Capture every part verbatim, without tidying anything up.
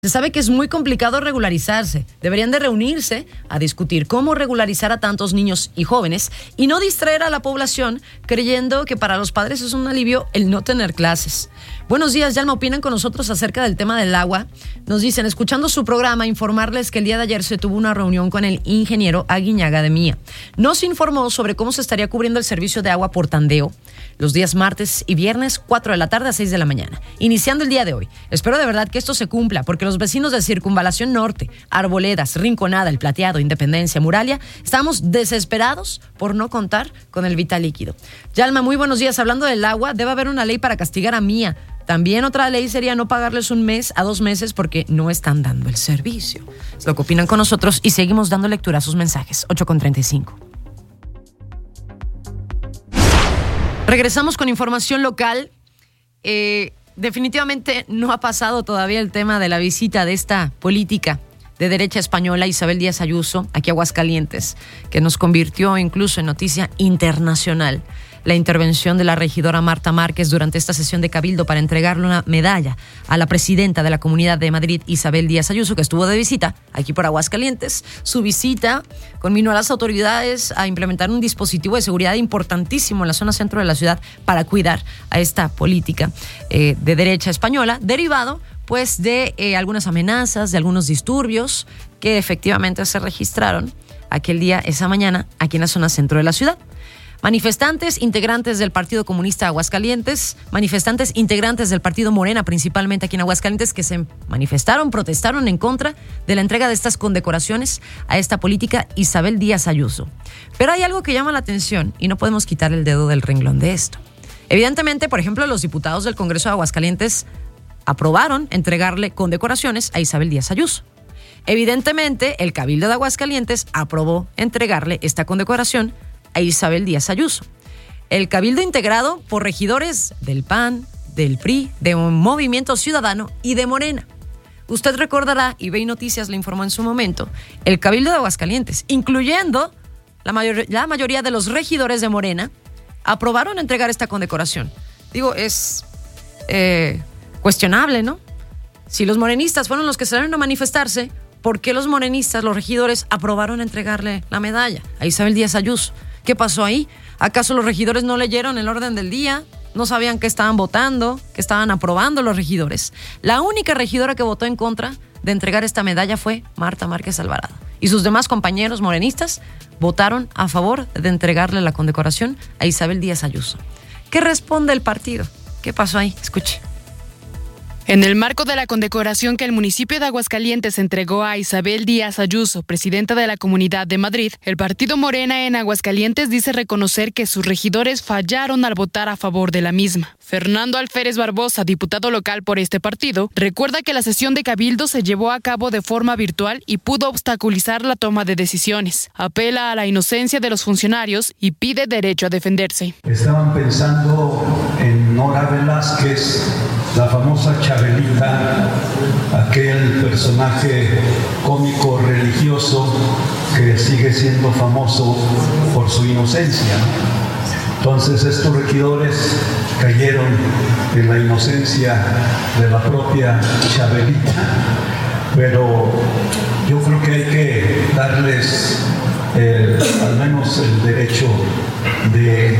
Se sabe que es muy complicado regularizarse. Deberían de reunirse a discutir cómo regularizar a tantos niños y jóvenes y no distraer a la población creyendo que para los padres es un alivio el no tener clases. Buenos días, Yalma, opinan con nosotros acerca del tema del agua. Nos dicen, escuchando su programa, informarles que el día de ayer se tuvo una reunión con el ingeniero Aguiñaga de Mía. Nos informó sobre cómo se estaría cubriendo el servicio de agua por tandeo los días martes y viernes, cuatro de la tarde a seis de la mañana, iniciando el día de hoy. Espero de verdad que esto se cumpla, porque los vecinos de Circunvalación Norte, Arboledas, Rinconada, El Plateado, Independencia, Muralia, estamos desesperados por no contar con el vital líquido. Yalma, muy buenos días. Hablando del agua, debe haber una ley para castigar a Mía. También otra ley sería no pagarles un mes a dos meses porque no están dando el servicio. Es lo que opinan con nosotros y seguimos dando lectura a sus mensajes. ocho con treinta y cinco. Regresamos con información local. Eh, definitivamente no ha pasado todavía el tema de la visita de esta política de derecha española, Isabel Díaz Ayuso, aquí a Aguascalientes, que nos convirtió incluso en noticia internacional. La intervención de la regidora Marta Márquez durante esta sesión de Cabildo para entregarle una medalla a la presidenta de la Comunidad de Madrid, Isabel Díaz Ayuso, que estuvo de visita aquí por Aguascalientes. Su visita conminó a las autoridades a implementar un dispositivo de seguridad importantísimo en la zona centro de la ciudad para cuidar a esta política eh, de derecha española, derivado pues de eh, algunas amenazas, de algunos disturbios que efectivamente se registraron aquel día, esa mañana, aquí en la zona centro de la ciudad. Manifestantes, integrantes del Partido Comunista de Aguascalientes, manifestantes, integrantes del Partido Morena, principalmente aquí en Aguascalientes, que se manifestaron, protestaron en contra de la entrega de estas condecoraciones a esta política Isabel Díaz Ayuso. Pero hay algo que llama la atención y no podemos quitar el dedo del renglón de esto. Evidentemente, por ejemplo, los diputados del Congreso de Aguascalientes aprobaron entregarle condecoraciones a Isabel Díaz Ayuso. Evidentemente, el Cabildo de Aguascalientes aprobó entregarle esta condecoración a Isabel Díaz Ayuso. El Cabildo integrado por regidores del P A N, del P R I, de un Movimiento Ciudadano y de Morena. Usted recordará, y Ve Noticias le informó en su momento, el Cabildo de Aguascalientes, incluyendo la, mayor, la mayoría de los regidores de Morena, aprobaron entregar esta condecoración. Digo, es eh, cuestionable, ¿no? Si los morenistas fueron los que salieron a manifestarse, ¿por qué los morenistas, los regidores, aprobaron entregarle la medalla a Isabel Díaz Ayuso? ¿Qué pasó ahí? ¿Acaso los regidores no leyeron el orden del día? ¿No sabían qué estaban votando? ¿Qué estaban aprobando los regidores? La única regidora que votó en contra de entregar esta medalla fue Marta Márquez Alvarado. Y sus demás compañeros morenistas votaron a favor de entregarle la condecoración a Isabel Díaz Ayuso. ¿Qué responde el partido? ¿Qué pasó ahí? Escuche. En el marco de la condecoración que el municipio de Aguascalientes entregó a Isabel Díaz Ayuso, presidenta de la Comunidad de Madrid, el partido Morena en Aguascalientes dice reconocer que sus regidores fallaron al votar a favor de la misma. Fernando Alférez Barbosa, diputado local por este partido, recuerda que la sesión de Cabildo se llevó a cabo de forma virtual y pudo obstaculizar la toma de decisiones. Apela a la inocencia de los funcionarios y pide derecho a defenderse. Estaban pensando en Nora Velázquez, la famosa Chabelita, aquel personaje cómico religioso que sigue siendo famoso por su inocencia. Entonces estos regidores cayeron en la inocencia de la propia Chabelita, pero yo creo que hay que darles eh, al menos el derecho de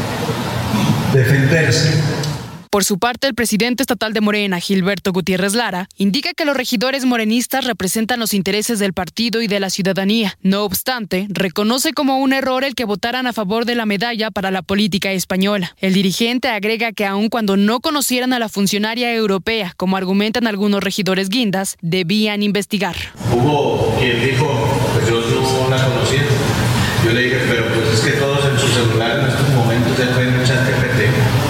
defenderse. Por su parte, el presidente estatal de Morena, Gilberto Gutiérrez Lara, indica que los regidores morenistas representan los intereses del partido y de la ciudadanía. No obstante, reconoce como un error el que votaran a favor de la medalla para la política española. El dirigente agrega que aun cuando no conocieran a la funcionaria europea, como argumentan algunos regidores guindas, debían investigar. Hubo quien dijo, pues yo no la conocía. Yo le dije, pero pues es que todos en su celular en estos momentos ya pueden chat G P T.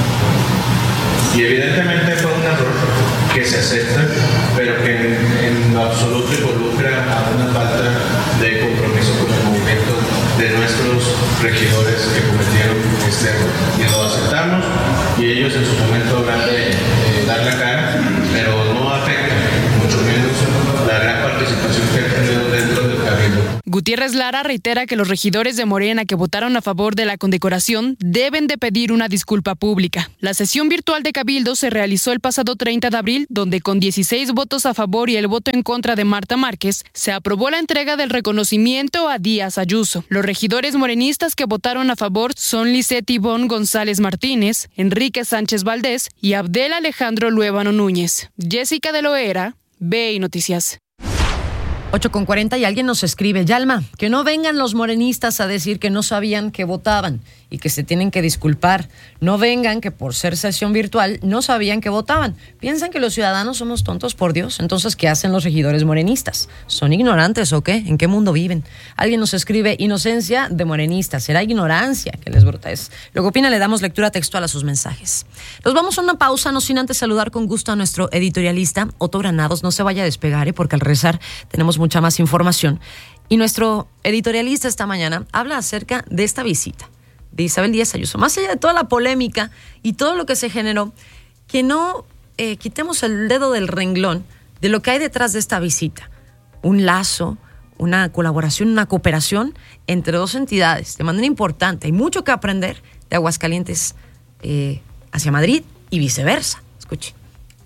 Y evidentemente fue un error que se acepta, pero que en, en lo absoluto involucra a una falta de compromiso con el movimiento de nuestros regidores que cometieron este error. Y lo aceptamos y ellos en su momento habrán de eh, dar la cara, pero no afecta, mucho menos, la gran participación que han tenido dentro del Cabildo. Gutiérrez Lara reitera que los regidores de Morena que votaron a favor de la condecoración deben de pedir una disculpa pública. La sesión virtual de Cabildo se realizó el pasado treinta de abril, donde con dieciséis votos a favor y el voto en contra de Marta Márquez, se aprobó la entrega del reconocimiento a Díaz Ayuso. Los regidores morenistas que votaron a favor son Lisette Ivonne González Martínez, Enrique Sánchez Valdés y Abdel Alejandro Luébano Núñez. Jessica de Loera, B I Noticias. ocho con cuarenta y alguien nos escribe, Yalma, que no vengan los morenistas a decir que no sabían que votaban y que se tienen que disculpar. No vengan que por ser sesión virtual no sabían que votaban. ¿Piensan que los ciudadanos somos tontos, por Dios? Entonces, ¿qué hacen los regidores morenistas? ¿Son ignorantes o qué? ¿En qué mundo viven? Alguien nos escribe, inocencia de morenistas. ¿Será ignorancia que les brota? Es lo que opina, le damos lectura textual a sus mensajes. Nos vamos a una pausa, no sin antes saludar con gusto a nuestro editorialista, Otto Granados. No se vaya a despegar, ¿eh? Porque al regresar tenemos mucha más información. Y nuestro editorialista esta mañana habla acerca de esta visita de Isabel Díaz Ayuso. Más allá de toda la polémica y todo lo que se generó, que no eh, quitemos el dedo del renglón de lo que hay detrás de esta visita. Un lazo, una colaboración, una cooperación entre dos entidades de manera importante. Hay mucho que aprender de Aguascalientes eh, hacia Madrid y viceversa. Escuche.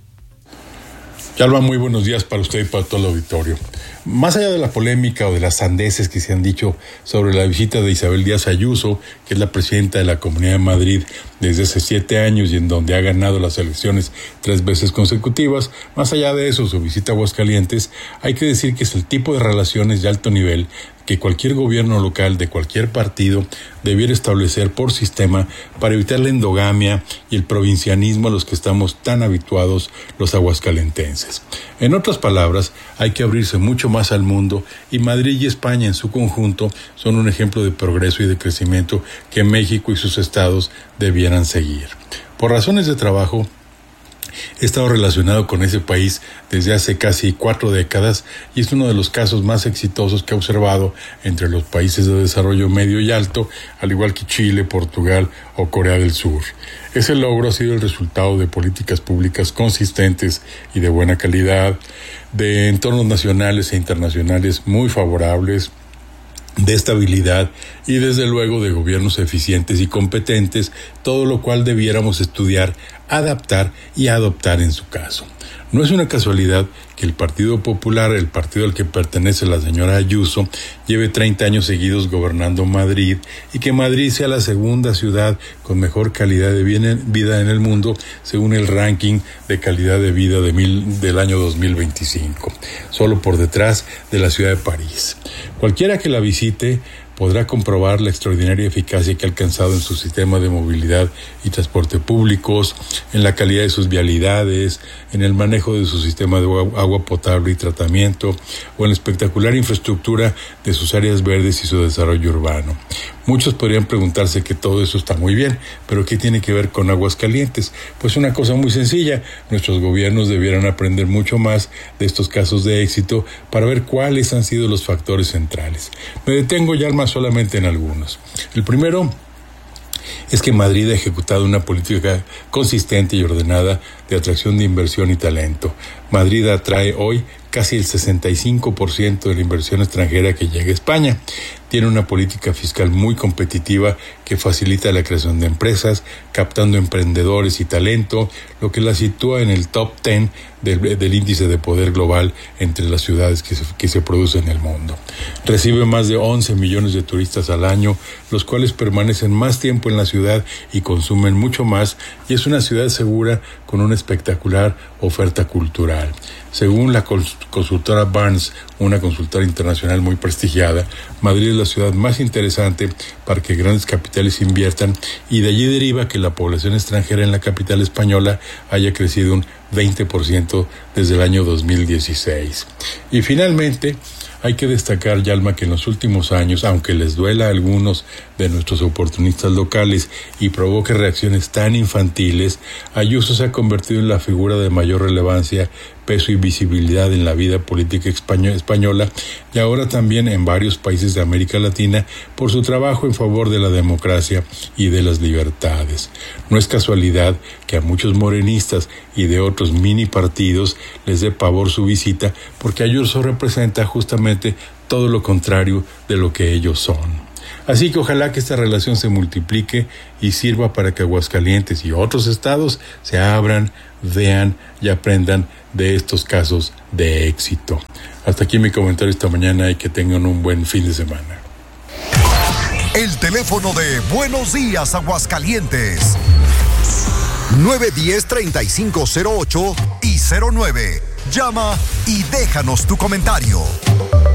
Yalma, muy buenos días para usted y para todo el auditorio. Más allá de la polémica o de las sandeces que se han dicho sobre la visita de Isabel Díaz Ayuso, que es la presidenta de la Comunidad de Madrid desde hace siete años y en donde ha ganado las elecciones tres veces consecutivas, más allá de eso, su visita a Aguascalientes, hay que decir que es el tipo de relaciones de alto nivel que cualquier gobierno local de cualquier partido debiera establecer por sistema para evitar la endogamia y el provincianismo a los que estamos tan habituados los aguascalentenses. En otras palabras, hay que abrirse mucho más al mundo y Madrid y España en su conjunto son un ejemplo de progreso y de crecimiento que México y sus estados debieran seguir. Por razones de trabajo, he estado relacionado con ese país desde hace casi cuatro décadas y es uno de los casos más exitosos que he observado entre los países de desarrollo medio y alto, al igual que Chile, Portugal o Corea del Sur. Ese logro ha sido el resultado de políticas públicas consistentes y de buena calidad, de entornos nacionales e internacionales muy favorables, de estabilidad y desde luego de gobiernos eficientes y competentes, todo lo cual debiéramos estudiar, adaptar y adoptar en su caso. No es una casualidad que el Partido Popular, el partido al que pertenece la señora Ayuso, lleve treinta años seguidos gobernando Madrid y que Madrid sea la segunda ciudad con mejor calidad de vida en el mundo según el ranking de calidad de vida de mil, del año dos mil veinticinco, solo por detrás de la ciudad de París. Cualquiera que la visite podrá comprobar la extraordinaria eficacia que ha alcanzado en su sistema de movilidad y transporte públicos, en la calidad de sus vialidades, en el manejo de su sistema de agua potable y tratamiento, o en la espectacular infraestructura de sus áreas verdes y su desarrollo urbano. Muchos podrían preguntarse que todo eso está muy bien, pero ¿qué tiene que ver con Aguascalientes? Pues una cosa muy sencilla, nuestros gobiernos debieran aprender mucho más de estos casos de éxito para ver cuáles han sido los factores centrales. Me detengo ya más solamente en algunos. El primero es que Madrid ha ejecutado una política consistente y ordenada de atracción de inversión y talento. Madrid atrae hoy casi el sesenta y cinco por ciento de la inversión extranjera que llega a España. Tiene una política fiscal muy competitiva que facilita la creación de empresas, captando emprendedores y talento, lo que la sitúa en el top diez del, del índice de poder global entre las ciudades que se, que se producen en el mundo. Recibe más de once millones de turistas al año, los cuales permanecen más tiempo en la ciudad y consumen mucho más, y es una ciudad segura con una espectacular oferta cultural. Según la consultora Barnes, una consultora internacional muy prestigiada, Madrid es la ciudad más interesante para que grandes capitales inviertan, y de allí deriva que la población extranjera en la capital española haya crecido un veinte por ciento desde el año dos mil dieciséis. Y finalmente, hay que destacar, Yalma, que en los últimos años, aunque les duela a algunos de nuestros oportunistas locales y provoque reacciones tan infantiles, Ayuso se ha convertido en la figura de mayor relevancia peso y visibilidad en la vida política española y ahora también en varios países de América Latina por su trabajo en favor de la democracia y de las libertades. No es casualidad que a muchos morenistas y de otros mini partidos les dé pavor su visita, porque Ayuso representa justamente todo lo contrario de lo que ellos son. Así que ojalá que esta relación se multiplique y sirva para que Aguascalientes y otros estados se abran, vean y aprendan de estos casos de éxito. Hasta aquí mi comentario esta mañana y que tengan un buen fin de semana. El teléfono de Buenos Días Aguascalientes, nueve uno cero, tres cinco cero ocho y cero nueve. Llama y déjanos tu comentario.